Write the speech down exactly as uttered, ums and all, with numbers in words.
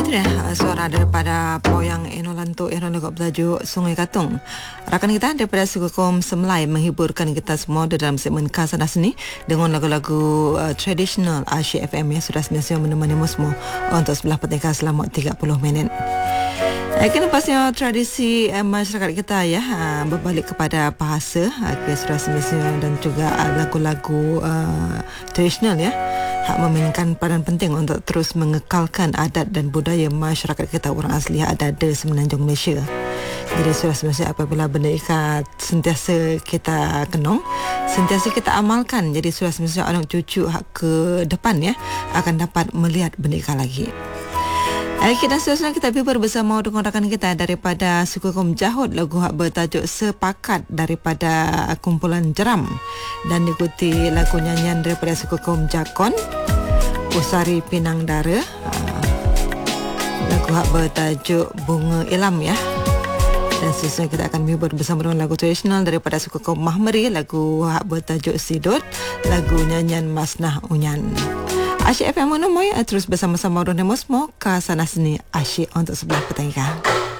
Itu dia suara daripada Poyang Enolanto Enolanto bertajuk Sungai Katung. Rakan kita daripada Suku Kaum Semlai menghiburkan kita semua dalam segmen Khazanah Seni dengan lagu-lagu uh, tradisional Asyik F M yang sudah senantiasa menemani semua untuk sebelah petang selama tiga puluh minit. Eh, kenapasnya tradisi eh, masyarakat kita ya uh, berbalik kepada bahasa uh, sudah semestinya dan juga uh, lagu-lagu uh, tradisional ya. Hak memainkan peranan penting untuk terus mengekalkan adat dan budaya masyarakat kita orang asli Adada Semenanjung Malaysia. Jadi sudah semestinya apabila benda ikat sentiasa kita kenong, sentiasa kita amalkan. Jadi sudah semestinya anak cucu hak ke depan ya akan dapat melihat benda ikat lagi. Okey, dan seterusnya kita bimbang bersama dengan rakan kita daripada Suku Kaum Jahut, lagu hak bertajuk Sepakat daripada kumpulan Jeram, dan diikuti lagu nyanyian daripada Suku Kaum Jakon, Usari Pinang Dara, lagu hak bertajuk Bunga Ilam ya. Dan seterusnya kita akan bimbang bersama dengan lagu tradisional daripada Suku Kaum Mahmeri, lagu hak bertajuk Sidot, lagu nyanyian Masnah Unyan. Asyik F M menemui terus bersama-sama Ronemo semua Khazanah Seni Asyik untuk sebelah petang.